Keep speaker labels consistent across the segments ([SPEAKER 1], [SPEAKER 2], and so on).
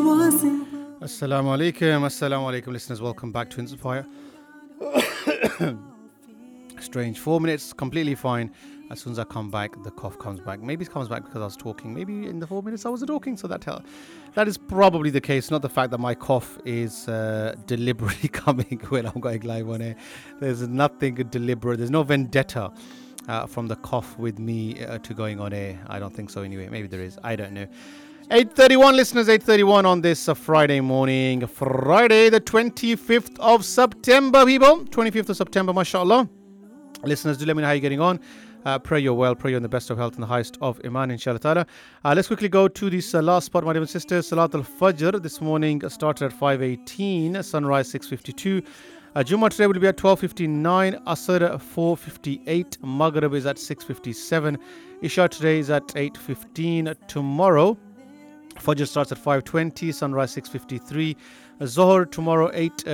[SPEAKER 1] Assalamu alaikum, listeners. Welcome back to Inspire. Strange. 4 minutes, completely fine. As soon as I come back, the cough comes back. Maybe it comes back because I was talking. Maybe in the 4 minutes I wasn't talking. So that is probably the case. Not the fact that my cough is deliberately coming when I'm going live on air. There's nothing deliberate. There's no vendetta from the cough with me to going on air. I don't think so anyway. Maybe there is. I don't know. 8:31 listeners, 8:31 on this Friday morning. Friday the 25th of September, people. 25th of September, mashallah. Listeners, do let me know how you're getting on. Pray you're well, pray you're in the best of health and the highest of iman, inshallah ta'ala. Let's quickly go to this last spot, my dear sisters. Salat al-Fajr this morning started at 5:18, sunrise 6:52. Jummah today will be at 12:59, Asr 4:58, Maghrib is at 6:57, Isha today is at 8:15. Tomorrow Fajr starts at 5:20, sunrise 6:53. Zohar tomorrow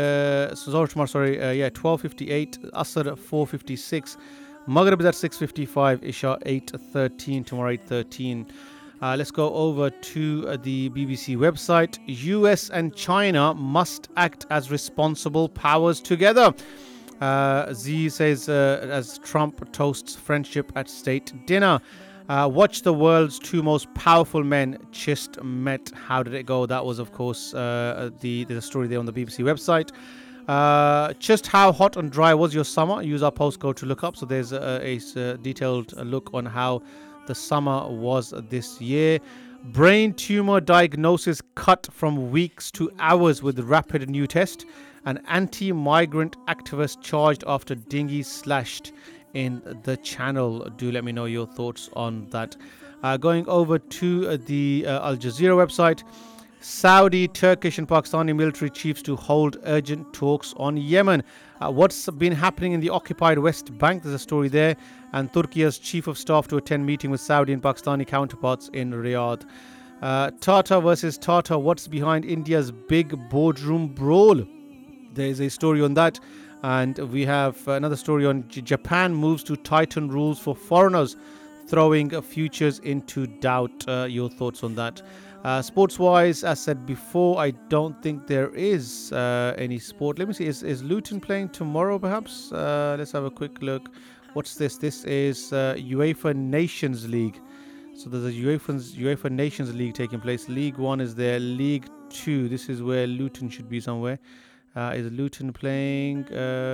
[SPEAKER 1] 12:58, Asr 4:56. Maghrib is at 6:55, Isha 8:13, tomorrow 8:13. Let's go over to the BBC website. US and China must act as responsible powers together. Z says as Trump toasts friendship at state dinner. Watch the world's two most powerful men just met. How did it go? That was, of course, the story there on the BBC website. Just how hot and dry was your summer? Use our postcode to look up. So there's a detailed look on how the summer was this year. Brain tumor diagnosis cut from weeks to hours with rapid new test. An anti-migrant activist charged after dinghy slashed in the channel. Do let me know your thoughts on that. Going over to the Al Jazeera website. Saudi, Turkish and Pakistani military chiefs to hold urgent talks on Yemen. What's been happening in the occupied West Bank? There's a story there. And Turkey's chief of staff to attend meeting with Saudi and Pakistani counterparts in Riyadh. Tata versus Tata. What's behind India's big boardroom brawl? There's a story on that. And we have another story on Japan moves to tighten rules for foreigners, throwing futures into doubt. Your thoughts on that? Sports-wise, as said before, I don't think there is any sport. Let me see. Is Luton playing tomorrow, perhaps? Let's have a quick look. What's this? This is UEFA Nations League. So there's a UEFA Nations League taking place. League 1 is there. League 2. This is where Luton should be somewhere. Is Luton playing?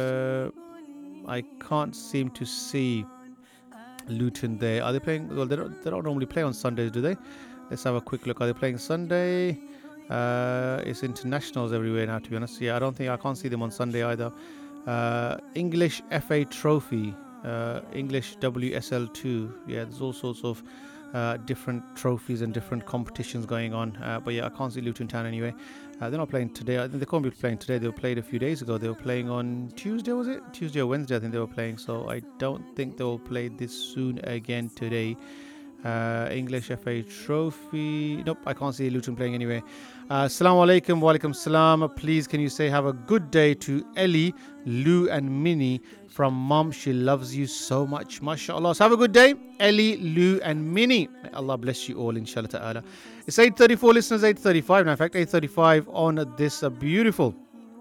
[SPEAKER 1] I can't seem to see Luton there. Are they playing? Well, they don't normally play on Sundays, do they? Let's have a quick look. Are they playing Sunday? It's internationals everywhere now, to be honest. Yeah, I can't see them on Sunday either. English FA Trophy, English WSL2. Yeah, there's all sorts of different trophies and different competitions going on. But yeah, I can't see Luton Town anyway. They're not playing today. I think they can't be playing today. They were played a few days ago. They were playing on Tuesday, was it? Tuesday or Wednesday, I think they were playing. So I don't think they will play this soon again today. English FA Trophy. Nope, I can't see Luton playing anyway. Assalamu alaikum wa alaikum salam. Please, can you say have a good day to Ellie, Lou and Minnie from Mum. She loves you so much. MashaAllah. So have a good day, Ellie, Lou and Minnie. May Allah bless you all, inshallah ta'ala. It's 8:34 listeners, 8:35. Now, in fact, 8:35 on this beautiful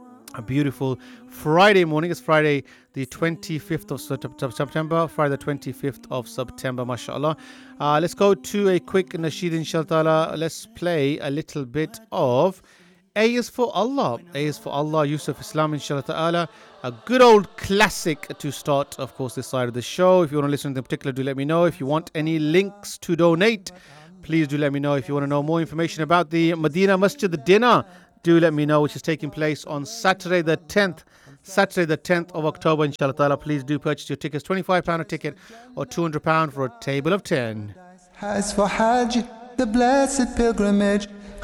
[SPEAKER 1] Friday morning. It's Friday the 25th of September. Friday the 25th of September, mashallah. Let's go to a quick nasheed, inshallah ta'ala. Let's play a little bit of A is for Allah. A is for Allah, Yusuf Islam, inshallah ta'ala. A good old classic to start, of course, this side of the show. If you want to listen to in particular, do let me know. If you want any links to donate, please do let me know. If you want to know more information about the Medina Masjid, the dinner, do let me know, which is taking place on Saturday the 10th of October, inshallah ta'ala. Please do purchase your tickets, £25 a ticket or £200 for a table of 10.
[SPEAKER 2] As for Hajj, the blessed pilgrimage,